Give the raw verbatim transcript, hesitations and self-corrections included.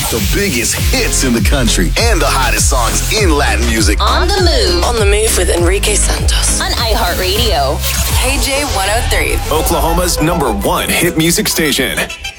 The biggest hits in the country and the hottest songs in Latin music. On the move. On the move with Enrique Santos. On iHeartRadio. K J one oh three. Oklahoma's number one hit music station.